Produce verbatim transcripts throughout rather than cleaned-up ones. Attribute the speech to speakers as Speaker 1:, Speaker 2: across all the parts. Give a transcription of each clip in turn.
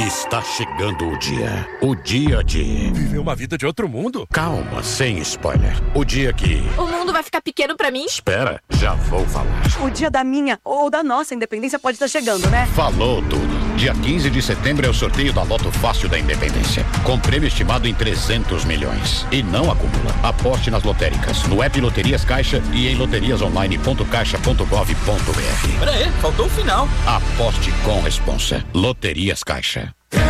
Speaker 1: Está chegando o dia. O dia de...
Speaker 2: Viver uma vida de outro mundo?
Speaker 1: Calma, sem spoiler. O dia que...
Speaker 3: O mundo vai ficar pequeno pra mim?
Speaker 1: Espera, já vou falar.
Speaker 4: O dia da minha ou da nossa independência pode estar chegando, né?
Speaker 1: Falou tudo. Dia quinze de setembro é o sorteio da Loto Fácil da Independência. Com prêmio estimado em trezentos milhões. E não acumula. Aposte nas lotéricas, no app Loterias Caixa e em loterias online ponto caixa ponto gov ponto br.
Speaker 2: Pera aí, faltou o final.
Speaker 1: Aposte com responsa. Loterias Caixa.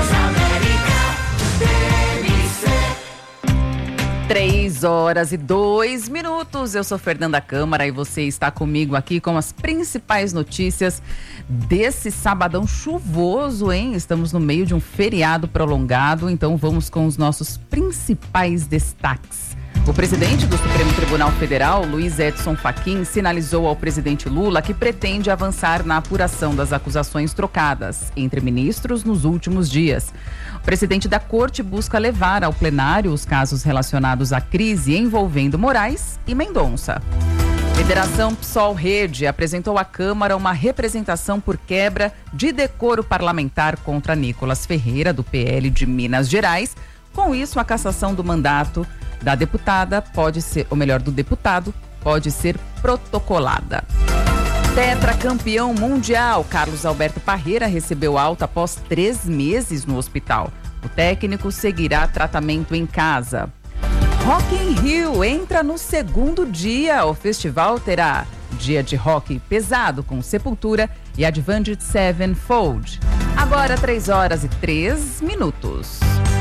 Speaker 5: Três horas e dois minutos. Eu sou Fernanda Câmara e você está comigo aqui com as principais notícias desse sabadão chuvoso, hein? Estamos no meio de um feriado prolongado, então vamos com os nossos principais destaques. O presidente do Supremo Tribunal Federal, Luiz Edson Fachin, sinalizou ao presidente Lula que pretende avançar na apuração das acusações trocadas entre ministros nos últimos dias. O presidente da corte busca levar ao plenário os casos relacionados à crise envolvendo Moraes e Mendonça. Federação PSOL Rede apresentou à Câmara uma representação por quebra de decoro parlamentar contra Nicolas Ferreira, do P L de Minas Gerais. Com isso, a cassação do mandato da deputada pode ser, ou melhor, do deputado, pode ser protocolada. Tetracampeão mundial, Carlos Alberto Parreira recebeu alta após três meses no hospital. O técnico seguirá tratamento em casa. Rock in Rio entra no segundo dia. O festival terá dia de rock pesado com Sepultura e Avenged Sevenfold. Agora, três horas e três minutos.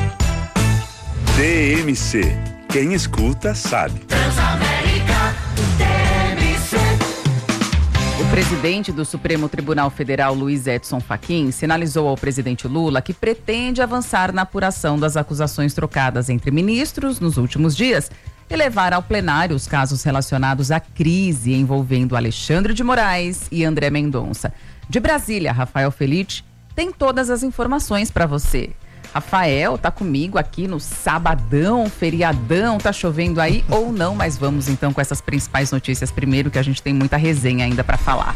Speaker 6: D M C. Quem escuta sabe.
Speaker 3: Transamérica D M C.
Speaker 5: O presidente do Supremo Tribunal Federal, Luiz Edson Fachin, sinalizou ao presidente Lula que pretende avançar na apuração das acusações trocadas entre ministros nos últimos dias e levar ao plenário os casos relacionados à crise envolvendo Alexandre de Moraes e André Mendonça. De Brasília, Rafael Felite tem todas as informações para você. Rafael, tá comigo aqui no sabadão, feriadão, tá chovendo aí ou não? Mas vamos então com essas principais notícias primeiro, que a gente tem muita resenha ainda para falar.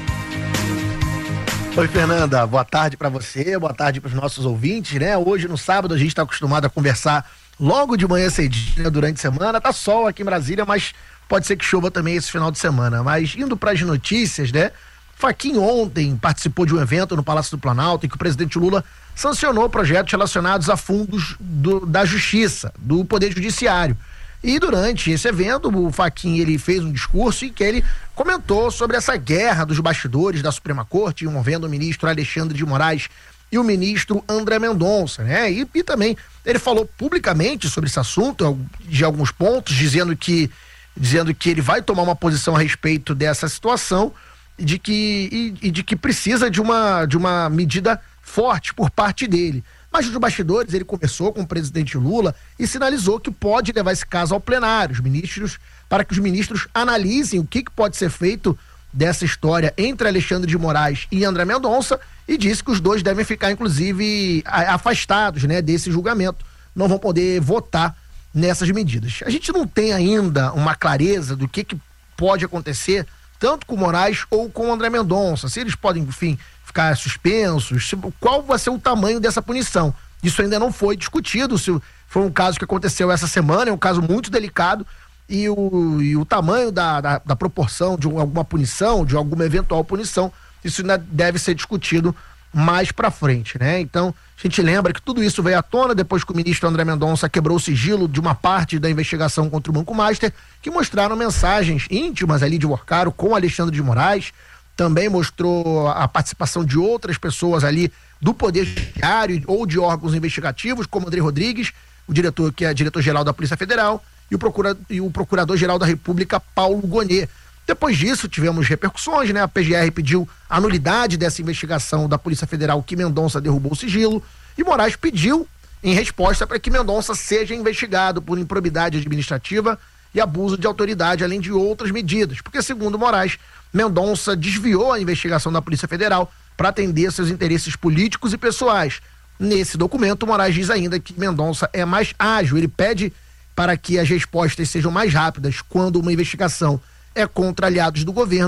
Speaker 7: Oi, Fernanda, boa tarde para você, boa tarde para os nossos ouvintes, né? Hoje no sábado a gente tá acostumado a conversar logo de manhã cedinho, durante a semana, tá sol aqui em Brasília, mas pode ser que chova também esse final de semana. Mas indo para as notícias, né? Fachin ontem participou de um evento no Palácio do Planalto em que o presidente Lula sancionou projetos relacionados a fundos do, da Justiça, do Poder Judiciário. E durante esse evento, o Fachin, ele fez um discurso em que ele comentou sobre essa guerra dos bastidores da Suprema Corte, envolvendo o ministro Alexandre de Moraes e o ministro André Mendonça, né? E, e também ele falou publicamente sobre esse assunto, de alguns pontos, dizendo que, dizendo que ele vai tomar uma posição a respeito dessa situação, de que, e, e de que precisa de uma, de uma medida forte por parte dele. Mas nos bastidores ele conversou com o presidente Lula e sinalizou que pode levar esse caso ao plenário, os ministros, para que os ministros analisem o que, que pode ser feito dessa história entre Alexandre de Moraes e André Mendonça, e disse que os dois devem ficar, inclusive, afastados, né, desse julgamento, não vão poder votar nessas medidas. A gente não tem ainda uma clareza do que, que pode acontecer tanto com o Moraes ou com o André Mendonça, se eles podem, enfim, ficar suspensos, se, qual vai ser o tamanho dessa punição. Isso ainda não foi discutido, se foi um caso que aconteceu essa semana, é um caso muito delicado, e o, e o tamanho da, da, da proporção de alguma punição, de alguma eventual punição, isso ainda deve ser discutido mais pra frente, né? Então, a gente lembra que tudo isso veio à tona depois que o ministro André Mendonça quebrou o sigilo de uma parte da investigação contra o Banco Master, que mostraram mensagens íntimas ali de Worcaro com Alexandre de Moraes, também mostrou a participação de outras pessoas ali do Poder Judiciário ou de órgãos investigativos, como André Rodrigues, o diretor, que é diretor-geral da Polícia Federal, e o, procura, e o procurador-geral da República, Paulo Gonet. Depois disso, tivemos repercussões, né? A P G R pediu a nulidade dessa investigação da Polícia Federal que Mendonça derrubou o sigilo, e Moraes pediu, em resposta, para que Mendonça seja investigado por improbidade administrativa e abuso de autoridade, além de outras medidas, porque, segundo Moraes, Mendonça desviou a investigação da Polícia Federal para atender seus interesses políticos e pessoais. Nesse documento, Moraes diz ainda que Mendonça é mais ágil, ele pede para que as respostas sejam mais rápidas quando uma investigação é contra aliados do governo,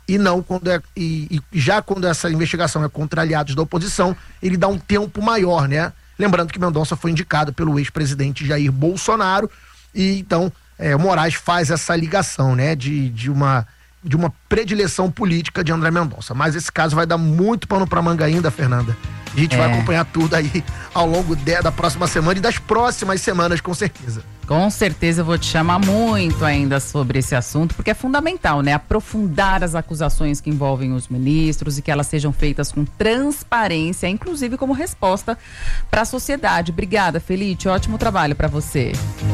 Speaker 7: e não quando é, e, e já quando essa investigação é contra aliados da oposição, ele dá um tempo maior, né? Lembrando que Mendonça foi indicado pelo ex-presidente Jair Bolsonaro, e então é, o Moraes faz essa ligação, né? De, de uma de uma predileção política de André Mendonça. Mas esse caso vai dar muito pano pra manga ainda, Fernanda. A gente é. vai acompanhar tudo aí ao longo de, da próxima semana e das próximas semanas, com certeza.
Speaker 5: Com certeza eu vou te chamar muito ainda sobre esse assunto, porque é fundamental, né? Aprofundar as acusações que envolvem os ministros e que elas sejam feitas com transparência, inclusive como resposta para a sociedade. Obrigada, Felipe. Ótimo trabalho para você.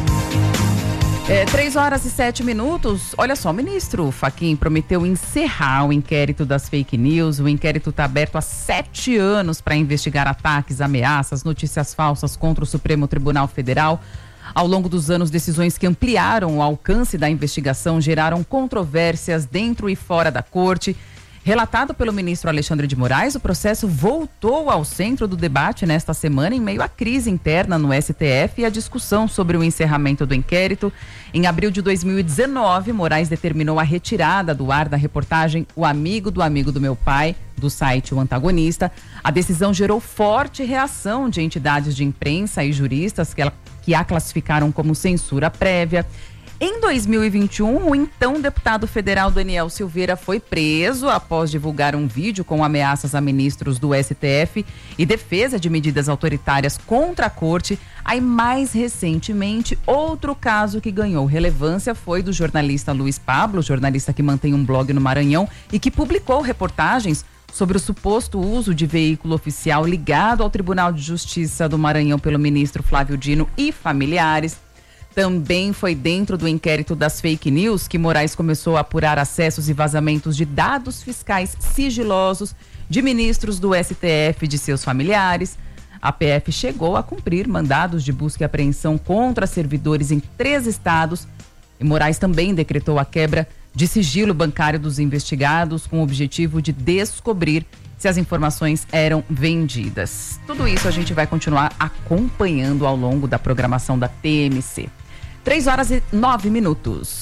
Speaker 5: É, três horas e sete minutos. Olha só, o ministro Fachin prometeu encerrar o inquérito das fake news. O inquérito está aberto há sete anos para investigar ataques, ameaças, notícias falsas contra o Supremo Tribunal Federal. Ao longo dos anos, decisões que ampliaram o alcance da investigação geraram controvérsias dentro e fora da corte. Relatado pelo ministro Alexandre de Moraes, o processo voltou ao centro do debate nesta semana em meio à crise interna no S T F e a discussão sobre o encerramento do inquérito. Em abril de dois mil e dezenove, Moraes determinou a retirada do ar da reportagem O Amigo do Amigo do Meu Pai, do site O Antagonista. A decisão gerou forte reação de entidades de imprensa e juristas que, ela, que a classificaram como censura prévia. Em dois mil e vinte e um, o então deputado federal Daniel Silveira foi preso após divulgar um vídeo com ameaças a ministros do S T F e defesa de medidas autoritárias contra a corte. Aí, mais recentemente, outro caso que ganhou relevância foi do jornalista Luiz Pablo, jornalista que mantém um blog no Maranhão e que publicou reportagens sobre o suposto uso de veículo oficial ligado ao Tribunal de Justiça do Maranhão pelo ministro Flávio Dino e familiares. Também foi dentro do inquérito das fake news que Moraes começou a apurar acessos e vazamentos de dados fiscais sigilosos de ministros do S T F e de seus familiares. A P F chegou a cumprir mandados de busca e apreensão contra servidores em três estados. E Moraes também decretou a quebra de sigilo bancário dos investigados com o objetivo de descobrir se as informações eram vendidas. Tudo isso a gente vai continuar acompanhando ao longo da programação da T M C. Três horas e nove minutos.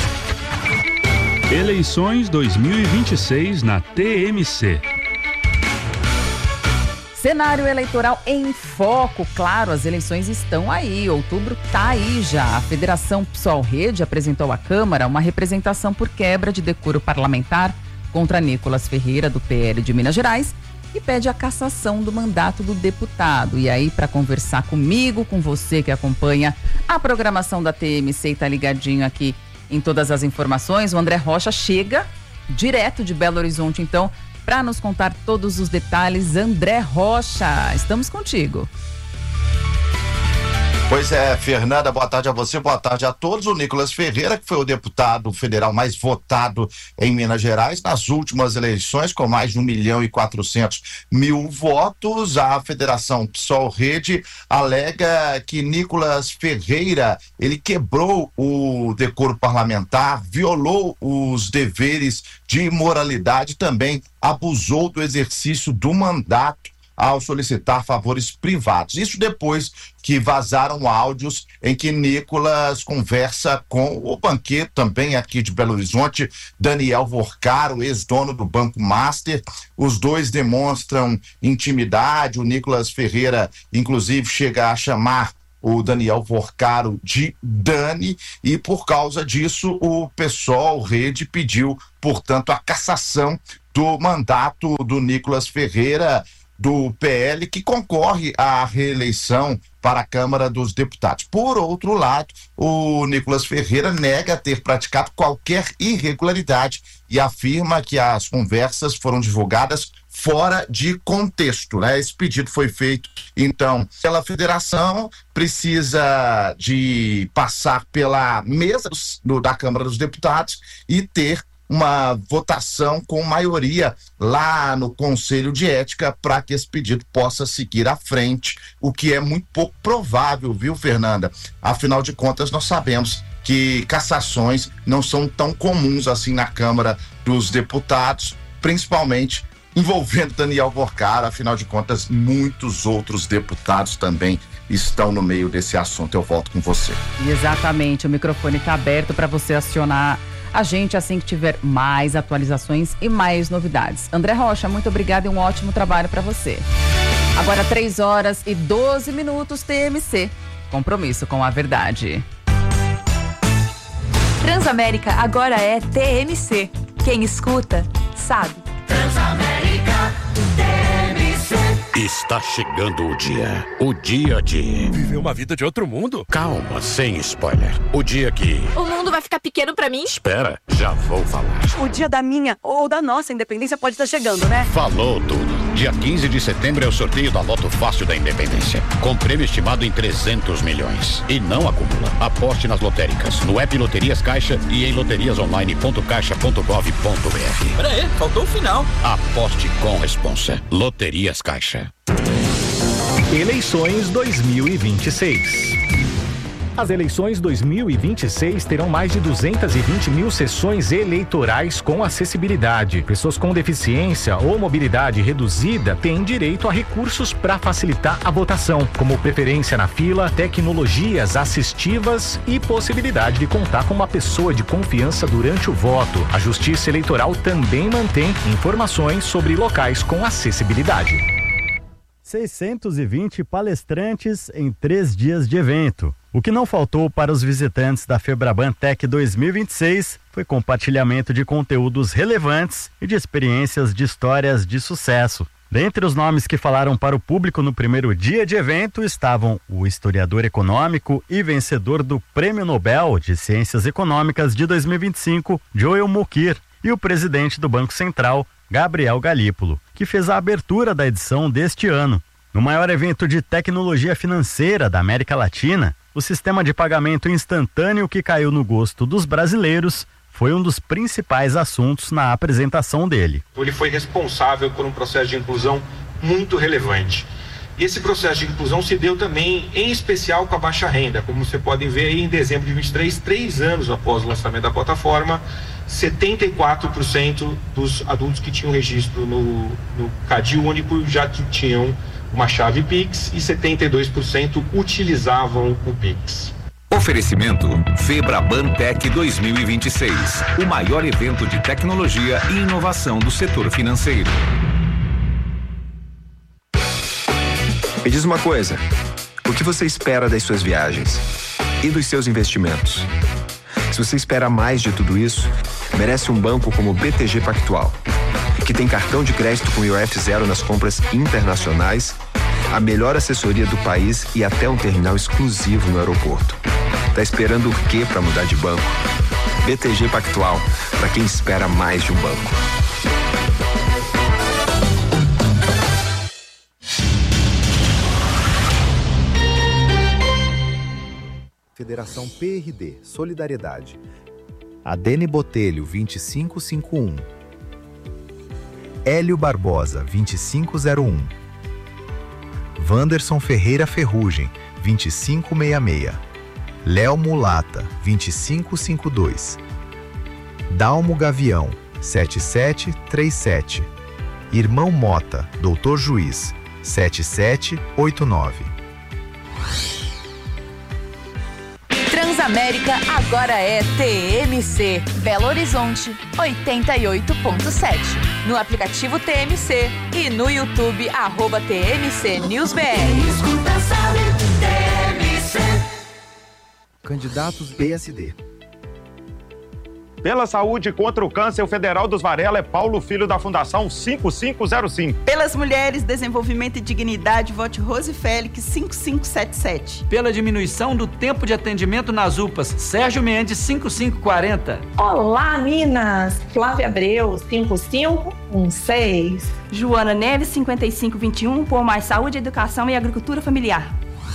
Speaker 6: Eleições dois mil e vinte e seis na T M C.
Speaker 5: Cenário eleitoral em foco, claro, as eleições estão aí, outubro tá aí já. A Federação PSOL Rede apresentou à Câmara uma representação por quebra de decoro parlamentar contra Nicolas Ferreira, do P L de Minas Gerais, e pede a cassação do mandato do deputado. E aí, para conversar comigo, com você que acompanha a programação da T M C e tá ligadinho aqui em todas as informações, o André Rocha chega direto de Belo Horizonte, então, para nos contar todos os detalhes. André Rocha, estamos contigo.
Speaker 8: Pois é, Fernanda, boa tarde a você, boa tarde a todos. O Nicolas Ferreira, que foi o deputado federal mais votado em Minas Gerais nas últimas eleições, com mais de um milhão e quatrocentos mil votos. A Federação PSOL Rede alega que Nicolas Ferreira, ele quebrou o decoro parlamentar, violou os deveres de moralidade, também abusou do exercício do mandato ao solicitar favores privados. Isso depois que vazaram áudios em que Nicolas conversa com o banqueiro também aqui de Belo Horizonte, Daniel Vorcaro, ex-dono do Banco Master. Os dois demonstram intimidade. O Nicolas Ferreira, inclusive, chega a chamar o Daniel Vorcaro de Dani, e por causa disso o PSOL Rede pediu, portanto, a cassação do mandato do Nicolas Ferreira, do P L, que concorre à reeleição para a Câmara dos Deputados. Por outro lado, o Nicolas Ferreira nega ter praticado qualquer irregularidade e afirma que as conversas foram divulgadas fora de contexto, né? Esse pedido foi feito, então, pela federação, precisa de passar pela mesa do, da Câmara dos Deputados e ter uma votação com maioria lá no Conselho de Ética para que esse pedido possa seguir à frente, o que é muito pouco provável, viu, Fernanda? Afinal de contas, nós sabemos que cassações não são tão comuns assim na Câmara dos Deputados, principalmente envolvendo Daniel Vorcaro. Afinal de contas, muitos outros deputados também estão no meio desse assunto. Eu volto com você.
Speaker 5: Exatamente, o microfone está aberto para você acionar a gente assim que tiver mais atualizações e mais novidades. André Rocha, muito obrigada e um ótimo trabalho para você. Agora três horas e doze minutos, T M C. Compromisso com a verdade.
Speaker 9: Transamérica agora é T M C. Quem escuta, sabe.
Speaker 3: Transamérica T M C.
Speaker 1: Está chegando o dia. O dia de...
Speaker 2: Viver uma vida de outro mundo?
Speaker 1: Calma, sem spoiler. O dia que...
Speaker 3: O mundo vai ficar pequeno pra mim?
Speaker 1: Espera, já vou falar.
Speaker 4: O dia da minha ou da nossa independência pode estar chegando, né?
Speaker 1: Falou tudo. Dia quinze de setembro é o sorteio da Loto Fácil da Independência. Com prêmio estimado em trezentos milhões. E não acumula. Aposte nas lotéricas, no app Loterias Caixa e em loterias online ponto caixa ponto gov ponto br.
Speaker 2: Pera aí, faltou o final.
Speaker 1: Aposte com responsa. Loterias Caixa.
Speaker 10: Eleições dois mil e vinte e seis. As eleições dois mil e vinte e seis terão mais de duzentas e vinte mil sessões eleitorais com acessibilidade. Pessoas com deficiência ou mobilidade reduzida têm direito a recursos para facilitar a votação, como preferência na fila, tecnologias assistivas e possibilidade de contar com uma pessoa de confiança durante o voto. A Justiça Eleitoral também mantém informações sobre locais com acessibilidade.
Speaker 11: seiscentos e vinte palestrantes em três dias de evento. O que não faltou para os visitantes da Febraban Tech dois mil e vinte e seis foi compartilhamento de conteúdos relevantes e de experiências de histórias de sucesso. Dentre os nomes que falaram para o público no primeiro dia de evento estavam o historiador econômico e vencedor do Prêmio Nobel de Ciências Econômicas de dois mil e vinte e cinco, Joel Mokyr, e o presidente do Banco Central, Gabriel Galípolo, que fez a abertura da edição deste ano. No maior evento de tecnologia financeira da América Latina, o sistema de pagamento instantâneo que caiu no gosto dos brasileiros foi um dos principais assuntos na apresentação dele.
Speaker 12: Ele foi responsável por um processo de inclusão muito relevante. E esse processo de inclusão se deu também, em especial, com a baixa renda. Como você pode ver aí, em dezembro de vinte e três, três anos após o lançamento da plataforma, setenta e quatro por cento dos adultos que tinham registro no, no Cadil Único já tinham uma chave Pix e setenta e dois por cento utilizavam o Pix.
Speaker 13: Oferecimento Febraban Tech dois mil e vinte e seis, o maior evento de tecnologia e inovação do setor financeiro.
Speaker 14: Me diz uma coisa, o que você espera das suas viagens e dos seus investimentos? Se você espera mais de tudo isso, merece um banco como o B T G Pactual, que tem cartão de crédito com I O F zero nas compras internacionais, a melhor assessoria do país e até um terminal exclusivo no aeroporto. Tá esperando o quê para mudar de banco? B T G Pactual, para quem espera mais de um banco.
Speaker 15: Federação P R D Solidariedade. Adene Botelho vinte e cinco cinquenta e um. Hélio Barbosa vinte e cinco zero um. Wanderson Ferreira Ferrugem vinte e cinco sessenta e seis. Léo Mulata vinte e cinco cinquenta e dois. Dalmo Gavião sete sete três sete. Irmão Mota Doutor Juiz sete sete oito nove.
Speaker 9: Transamérica agora é T M C. Belo Horizonte, oitenta e oito ponto sete. No aplicativo T M C e no YouTube, arroba T M C News B R.
Speaker 3: Escuta, sabe, T M C.
Speaker 15: Candidatos B S D.
Speaker 16: Pela saúde contra o câncer, o Federal dos Varela é Paulo Filho da Fundação cinco cinco zero cinco.
Speaker 17: Pelas mulheres, desenvolvimento e dignidade, vote Rose Félix cinco cinco sete sete.
Speaker 18: Pela diminuição do tempo de atendimento nas U P As, Sérgio Mendes cinco cinco quarenta.
Speaker 19: Olá, Minas! Flávia Abreu cinco cinco um seis.
Speaker 20: Joana Neves cinquenta e cinco vinte e um, por mais saúde, educação e agricultura familiar.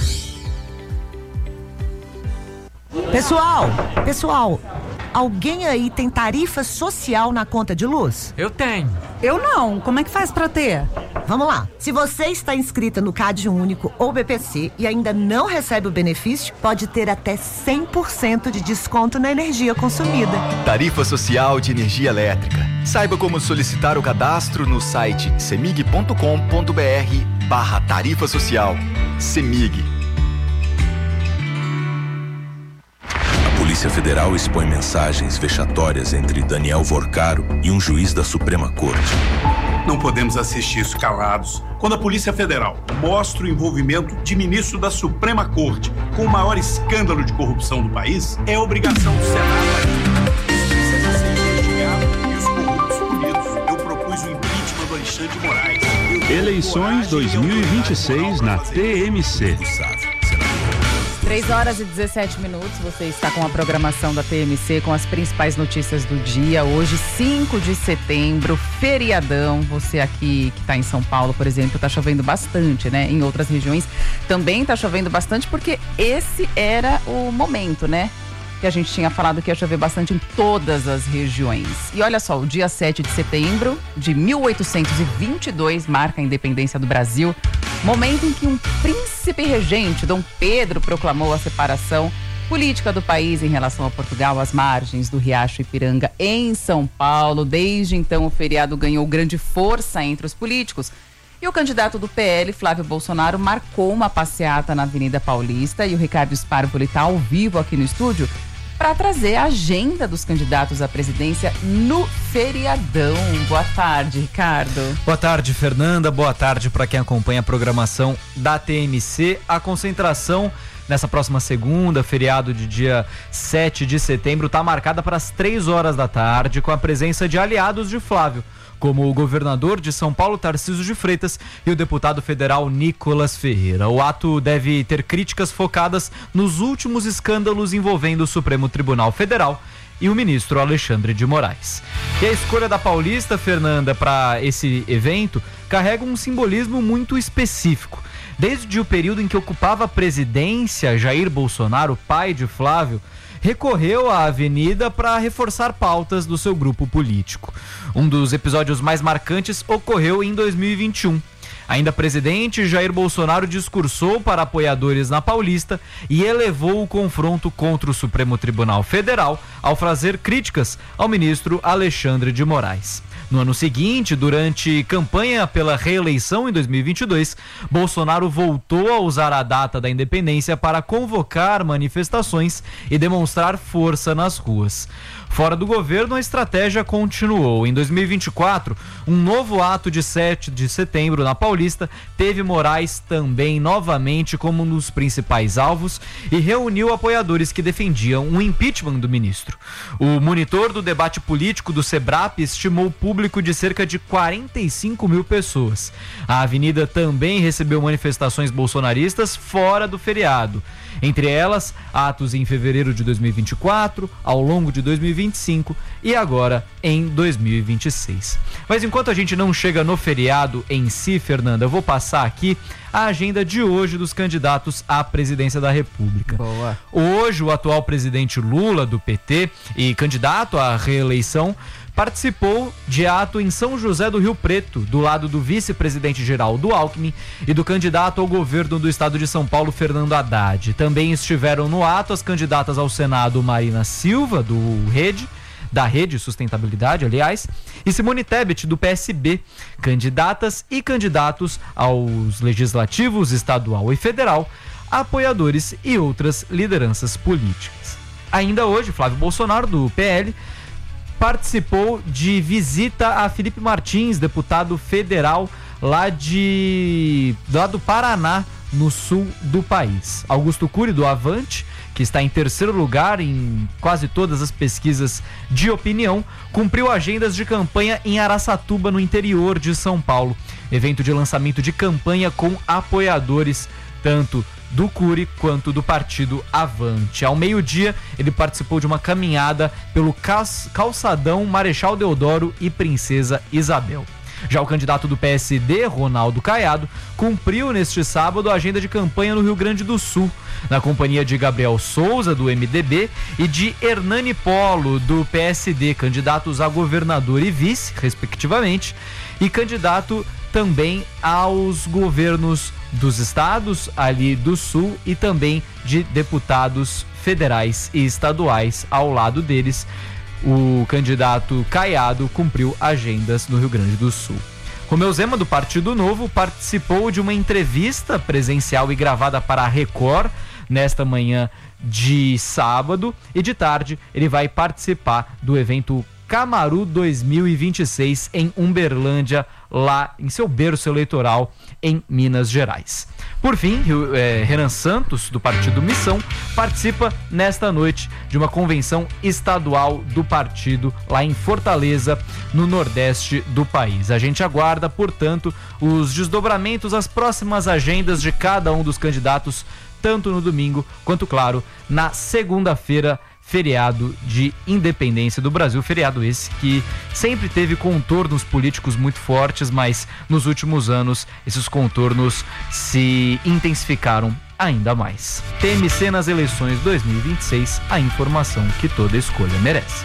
Speaker 21: Pessoal, pessoal, alguém aí tem tarifa social na conta de luz?
Speaker 18: Eu tenho.
Speaker 21: Eu não. Como é que faz pra ter? Vamos lá. Se você está inscrita no Cade Único ou B P C e ainda não recebe o benefício, pode ter até cem por cento de desconto na energia consumida.
Speaker 22: Tarifa social de energia elétrica. Saiba como solicitar o cadastro no site semig ponto com ponto br barra tarifa social. Semig.
Speaker 23: A
Speaker 6: Polícia Federal expõe mensagens vexatórias entre Daniel Vorcaro e um juiz da Suprema Corte.
Speaker 7: Não podemos assistir isso calados. Quando a Polícia Federal mostra o envolvimento de ministro da Suprema Corte com o maior escândalo de corrupção do país, é obrigação do Senado e os corruptos punidos. Eu propus o impeachment do Alexandre de Moraes.
Speaker 23: Eleições dois mil e vinte e seis na T M C.
Speaker 5: três horas e dezessete minutos, você está com a programação da T M C com as principais notícias do dia. Hoje, cinco de setembro, feriadão. Você aqui que está em São Paulo, por exemplo, está chovendo bastante, né? Em outras regiões também está chovendo bastante, porque esse era o momento, né? Que a gente tinha falado que ia chover bastante em todas as regiões. E olha só, o dia sete de setembro de mil oitocentos e vinte e dois marca a independência do Brasil, momento em que um príncipe regente, Dom Pedro, proclamou a separação política do país em relação a Portugal, às margens do Riacho Ipiranga, em São Paulo. Desde então, o feriado ganhou grande força entre os políticos. E o candidato do P L, Flávio Bolsonaro, marcou uma passeata na Avenida Paulista, e o Ricardo Spárvoli está ao vivo aqui no estúdio para trazer a agenda dos candidatos à presidência no feriadão. Boa tarde, Ricardo.
Speaker 24: Boa tarde, Fernanda. Boa tarde para quem acompanha a programação da T M C. A concentração nessa próxima segunda, feriado de dia sete de setembro, está marcada para as três horas da tarde, com a presença de aliados de Flávio, como o governador de São Paulo, Tarcísio de Freitas, e o deputado federal Nicolas Ferreira. O ato deve ter críticas focadas nos últimos escândalos envolvendo o Supremo Tribunal Federal e o ministro Alexandre de Moraes. E a escolha da Paulista, Fernanda, para esse evento carrega um simbolismo muito específico. Desde o período em que ocupava a presidência, Jair Bolsonaro, pai de Flávio, recorreu à avenida para reforçar pautas do seu grupo político. Um dos episódios mais marcantes ocorreu em dois mil e vinte e um. Ainda presidente, Jair Bolsonaro discursou para apoiadores na Paulista e elevou o confronto contra o Supremo Tribunal Federal ao fazer críticas ao ministro Alexandre de Moraes. No ano seguinte, durante campanha pela reeleição em dois mil e vinte e dois, Bolsonaro voltou a usar a data da independência para convocar manifestações e demonstrar força nas ruas. Fora do governo, a estratégia continuou. Em dois mil e vinte e quatro, um novo ato de sete de setembro na Paulista teve Moraes também novamente como um dos principais alvos e reuniu apoiadores que defendiam um impeachment do ministro. O monitor do debate político do SEBRAP estimou o público de cerca de quarenta e cinco mil pessoas. A avenida também recebeu manifestações bolsonaristas fora do feriado. Entre elas, atos em fevereiro de dois mil e vinte e quatro, ao longo de dois mil e vinte e cinco e agora em dois mil e vinte e seis. Mas enquanto a gente não chega no feriado em si, Fernanda, eu vou passar aqui a agenda de hoje dos candidatos à presidência da República.
Speaker 5: Boa.
Speaker 24: Hoje, o atual presidente Lula, do P T, e candidato à reeleição, participou de ato em São José do Rio Preto, do lado do vice-presidente Geraldo Alckmin e do candidato ao governo do estado de São Paulo, Fernando Haddad. Também estiveram no ato as candidatas ao Senado Marina Silva, do Rede, da Rede Sustentabilidade, aliás, e Simone Tebet, do P S B, candidatas e candidatos aos legislativos estadual e federal, apoiadores e outras lideranças políticas. Ainda hoje, Flávio Bolsonaro, do P L, participou de visita a Felipe Martins, deputado federal lá, de, lá do Paraná, no sul do país. Augusto Cury, do Avante, que está em terceiro lugar em quase todas as pesquisas de opinião, cumpriu agendas de campanha em Araçatuba, no interior de São Paulo. Evento de lançamento de campanha com apoiadores tanto do Cury quanto do partido Avante. Ao meio-dia, ele participou de uma caminhada pelo calçadão Marechal Deodoro e Princesa Isabel. Já o candidato do P S D, Ronaldo Caiado, cumpriu neste sábado a agenda de campanha no Rio Grande do Sul, na companhia de Gabriel Souza, do M D B, e de Hernani Polo, do P S D, candidatos a governador e vice, respectivamente, e candidato também aos governos dos estados ali do sul e também de deputados federais e estaduais ao lado deles. O candidato Caiado cumpriu agendas no Rio Grande do Sul. Romeu Zema, do Partido Novo, participou de uma entrevista presencial e gravada para a Record nesta manhã de sábado, e de tarde ele vai participar do evento Camaru dois mil e vinte e seis em Umberlândia, lá em seu berço eleitoral em Minas Gerais. Por fim, é, Renan Santos, do Partido Missão, participa nesta noite de uma convenção estadual do partido lá em Fortaleza, no nordeste do país. A gente aguarda, portanto, os desdobramentos, as próximas agendas de cada um dos candidatos, tanto no domingo quanto, claro, na segunda-feira, feriado de independência do Brasil, feriado esse que sempre teve contornos políticos muito fortes, mas nos últimos anos esses contornos se intensificaram ainda mais. T M C nas eleições dois mil e vinte e seis, a informação que toda escolha merece.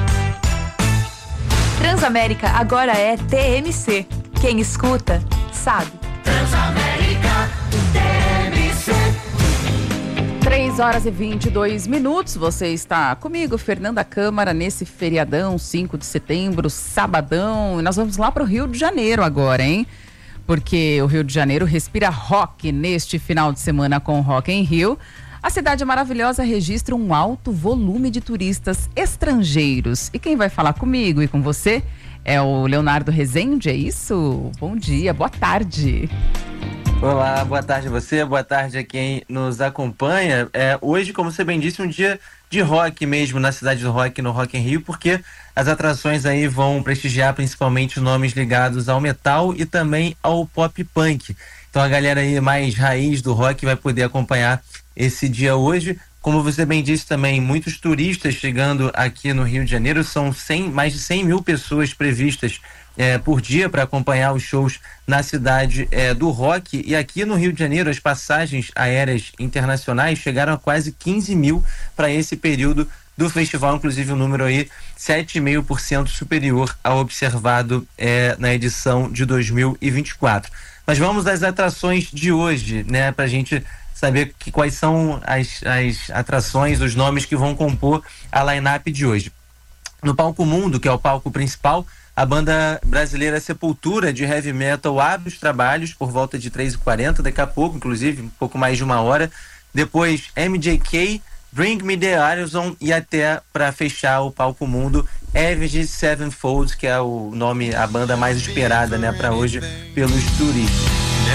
Speaker 9: Transamérica agora é T M C. Quem escuta, sabe.
Speaker 3: Transamérica, T M C.
Speaker 5: três horas e vinte e dois minutos, você está comigo, Fernanda Câmara, nesse feriadão, cinco de setembro, sabadão, e nós vamos lá para o Rio de Janeiro agora, hein? Porque o Rio de Janeiro respira rock neste final de semana com Rock in Rio. A cidade maravilhosa registra um alto volume de turistas estrangeiros. E quem vai falar comigo e com você é o Leonardo Rezende, é isso? Bom dia, boa tarde.
Speaker 1: Olá, boa tarde a você, boa tarde a quem nos acompanha. É, hoje, como você bem disse, um dia de rock mesmo na cidade do rock, no Rock in Rio, porque as atrações aí vão prestigiar principalmente nomes ligados ao metal e também ao pop punk. Então a galera aí mais raiz do rock vai poder acompanhar esse dia hoje. Como você bem disse também, muitos turistas chegando aqui no Rio de Janeiro, são cem, mais de cem mil pessoas previstas É, por dia para acompanhar os shows na cidade é, do rock. E aqui no Rio de Janeiro as passagens aéreas internacionais chegaram a quase quinze mil para esse período do festival, inclusive um número aí sete vírgula cinco por cento superior ao observado é, na edição de dois mil e vinte e quatro. Mas vamos às atrações de hoje, né, para a gente saber que, quais são as, as atrações, os nomes que vão compor a line-up de hoje. No Palco Mundo, que é o palco principal, a banda brasileira Sepultura de heavy metal abre os trabalhos por volta de três e quarenta, daqui a pouco, inclusive, um pouco mais de uma hora. Depois, M J K, Bring Me The Horizon e até, para fechar o Palco Mundo, Avenged Sevenfold, que é o nome, a banda mais esperada, né, para hoje pelos turistas.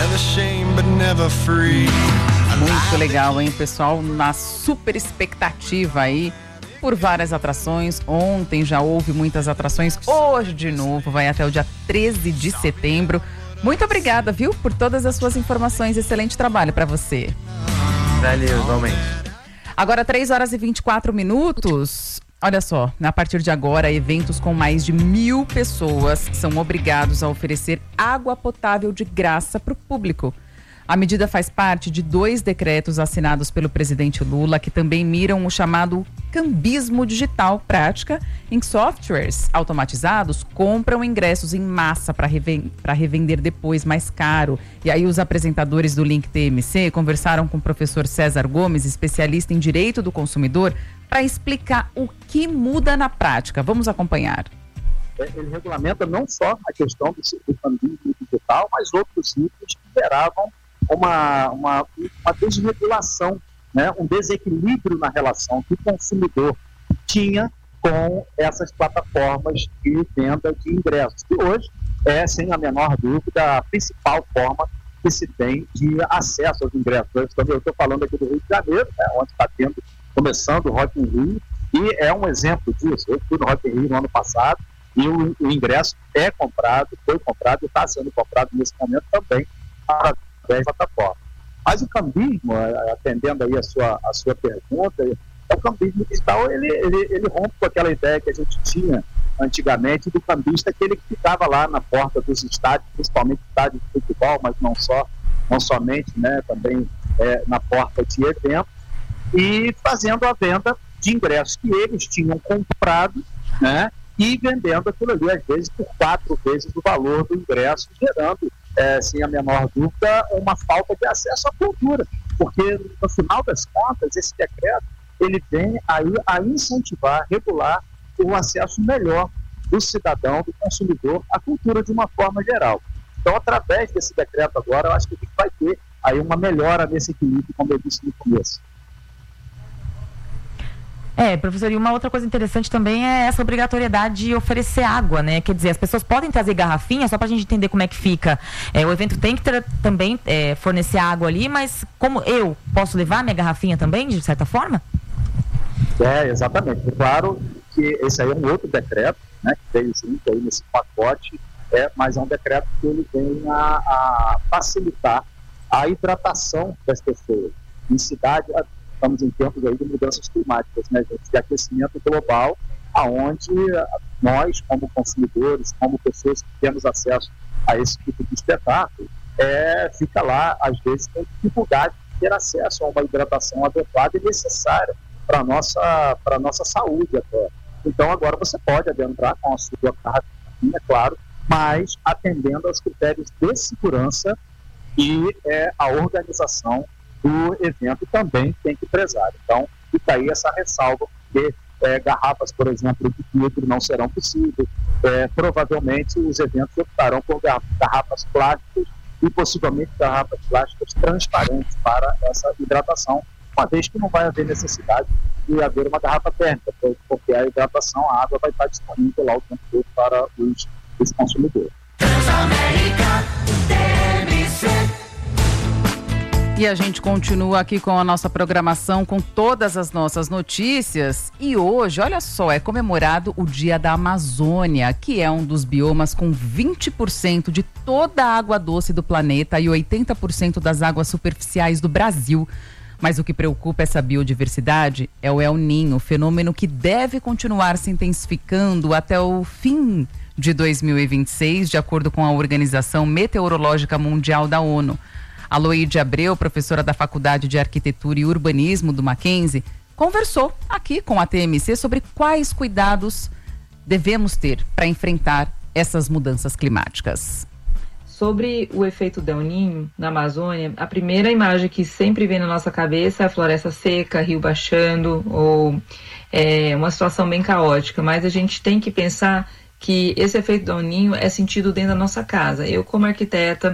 Speaker 5: Muito legal, hein, pessoal? Na super expectativa aí por várias atrações. Ontem já houve muitas atrações, hoje de novo, vai até o dia treze de setembro. Muito obrigada, viu, por todas as suas informações. Excelente trabalho para você.
Speaker 1: Valeu, igualmente.
Speaker 5: Agora, três horas e vinte e quatro minutos. Olha só, a partir de agora, eventos com mais de mil pessoas são obrigados a oferecer água potável de graça para o público. A medida faz parte de dois decretos assinados pelo presidente Lula, que também miram o chamado cambismo digital, prática em que softwares automatizados compram ingressos em massa para reven- para revender depois mais caro. E aí os apresentadores do Link T M C conversaram com o professor César Gomes, especialista em direito do consumidor, para explicar o que muda na prática. Vamos acompanhar.
Speaker 2: Ele regulamenta não só a questão do, do cambismo digital, mas outros itens que geravam uma, uma, uma desregulação, né? Um desequilíbrio na relação que o consumidor tinha com essas plataformas de venda de ingressos, que hoje é, sem a menor dúvida, a principal forma que se tem de acesso aos ingressos. Eu estou falando aqui do Rio de Janeiro, né, onde está tendo, começando o Rock in Rio, e é um exemplo disso. Eu fui no Rock in Rio no ano passado, e o, o ingresso é comprado, foi comprado e está sendo comprado nesse momento também através da plataforma. Mas o cambismo, atendendo aí a sua, a sua pergunta, o cambismo digital, ele, ele, ele rompe com aquela ideia que a gente tinha antigamente do cambista, aquele que ficava lá na porta dos estádios, principalmente estádios de futebol, mas não só, não somente, né, também é, na porta de eventos, e fazendo a venda de ingressos que eles tinham comprado, né, e vendendo aquilo ali, às vezes, por quatro vezes o valor do ingresso, gerando, é, sem a menor dúvida, uma falta de acesso à cultura. Porque, no final das contas, esse decreto, ele vem aí a incentivar, regular o acesso melhor do cidadão, do consumidor, à cultura de uma forma geral. Então, através desse decreto agora, eu acho que a gente vai ter aí uma melhora nesse equilíbrio, como eu disse no começo.
Speaker 4: É, professor, e uma outra coisa interessante também é essa obrigatoriedade de oferecer água, né? Quer dizer, as pessoas podem trazer garrafinha, só pra gente entender como é que fica. É, o evento tem que ter, também é, fornecer água ali, mas como eu posso levar minha garrafinha também, de certa forma?
Speaker 2: É, exatamente. Claro que esse aí é um outro decreto, né, que veio junto aí nesse pacote, é, mas é um decreto que ele vem a, a facilitar a hidratação das pessoas. Em cidade, estamos em tempos aí de mudanças climáticas, né, gente, de aquecimento global, aonde nós, como consumidores, como pessoas que temos acesso a esse tipo de espetáculo, é, fica lá, às vezes, com dificuldade de ter acesso a uma hidratação adequada e necessária para a nossa, para nossa saúde até. Então, agora você pode adentrar com a sua garrafinha, é claro, mas atendendo aos critérios de segurança e é, a organização do evento também tem que prezar. Então, fica aí essa ressalva, porque é, garrafas, por exemplo, de vidro não serão possíveis, é, provavelmente os eventos optarão por garrafas plásticas e possivelmente garrafas plásticas transparentes para essa hidratação, uma vez que não vai haver necessidade de haver uma garrafa térmica, porque a hidratação, a água vai estar disponível lá o tempo todo para os, os consumidores.
Speaker 5: E a gente continua aqui com a nossa programação, com todas as nossas notícias. E hoje, olha só, é comemorado o Dia da Amazônia, que é um dos biomas com vinte por cento de toda a água doce do planeta e oitenta por cento das águas superficiais do Brasil. Mas o que preocupa essa biodiversidade é o El Niño, fenômeno que deve continuar se intensificando até o fim de dois mil e vinte e seis, de acordo com a Organização Meteorológica Mundial da ONU. Aloíde Abreu, professora da Faculdade de Arquitetura e Urbanismo do Mackenzie, conversou aqui com a T M C sobre quais cuidados devemos ter para enfrentar essas mudanças climáticas.
Speaker 8: Sobre o efeito Del Niño na Amazônia, a primeira imagem que sempre vem na nossa cabeça é a floresta seca, rio baixando, ou é, uma situação bem caótica. Mas a gente tem que pensar que esse efeito Del Niño é sentido dentro da nossa casa. Eu, como arquiteta,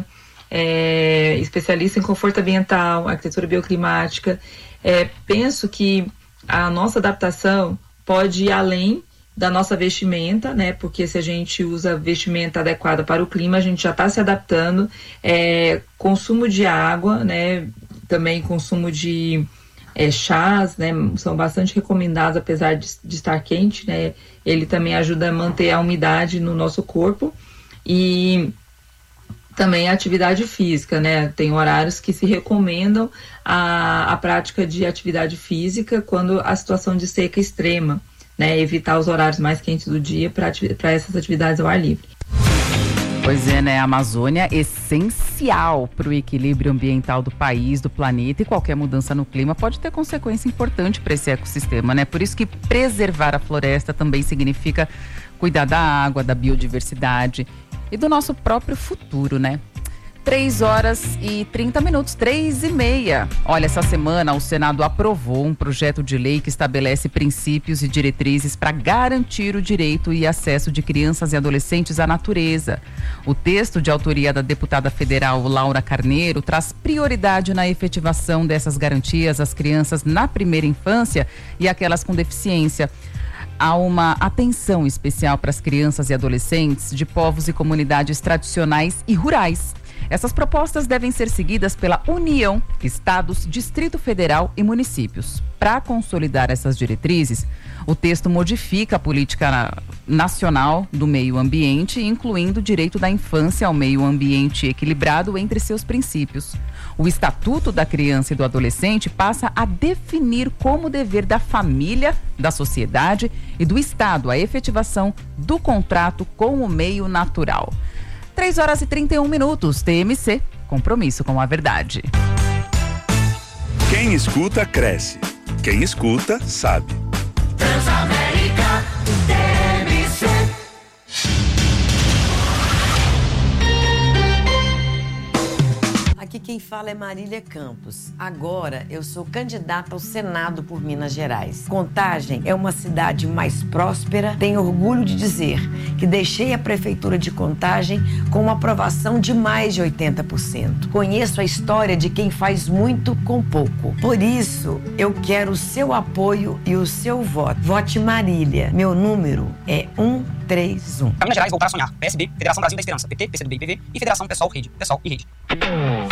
Speaker 8: é, especialista em conforto ambiental, arquitetura bioclimática, é, penso que a nossa adaptação pode ir além da nossa vestimenta, né? Porque se a gente usa vestimenta adequada para o clima, a gente já está se adaptando. É, consumo de água, né? Também consumo de é, chás, né? São bastante recomendados, apesar de, de estar quente, né? Ele também ajuda a manter a umidade no nosso corpo. E também a atividade física, né? Tem horários que se recomendam a, a prática de atividade física quando a situação de seca extrema, né, evitar os horários mais quentes do dia para essas atividades ao ar livre.
Speaker 5: Pois é, né? A Amazônia é essencial para o equilíbrio ambiental do país, do planeta, e qualquer mudança no clima pode ter consequência importante para esse ecossistema, né? Por isso que preservar a floresta também significa cuidar da água, da biodiversidade e do nosso próprio futuro, né? três horas e trinta minutos, três e meia. Olha, essa semana o Senado aprovou um projeto de lei que estabelece princípios e diretrizes para garantir o direito e acesso de crianças e adolescentes à natureza. O texto, de autoria da deputada federal Laura Carneiro, traz prioridade na efetivação dessas garantias às crianças na primeira infância e aquelas com deficiência. Há uma atenção especial para as crianças e adolescentes de povos e comunidades tradicionais e rurais. Essas propostas devem ser seguidas pela União, Estados, Distrito Federal e municípios. Para consolidar essas diretrizes, o texto modifica a política nacional do meio ambiente, incluindo o direito da infância ao meio ambiente equilibrado entre seus princípios. O Estatuto da Criança e do Adolescente passa a definir como dever da família, da sociedade e do Estado a efetivação do contrato com o meio natural. três horas e trinta e um minutos, T M C, compromisso com a verdade.
Speaker 6: Quem escuta, cresce. Quem escuta, sabe.
Speaker 3: Transamérica T M C.
Speaker 10: Aqui quem fala é Marília Campos. Agora eu sou candidata ao Senado por Minas Gerais. Contagem é uma cidade mais próspera. Tenho orgulho de dizer que deixei a prefeitura de Contagem com uma aprovação de mais de oitenta por cento. Conheço a história de quem faz muito com pouco. Por isso, eu quero o seu apoio e o seu voto. Vote Marília. Meu número é um três um.
Speaker 11: Minas Gerais, voltar a sonhar. P S B, Federação Brasil da Esperança, P T, P C do B e P V e Federação Pessoal Rede. Pessoal e Rede.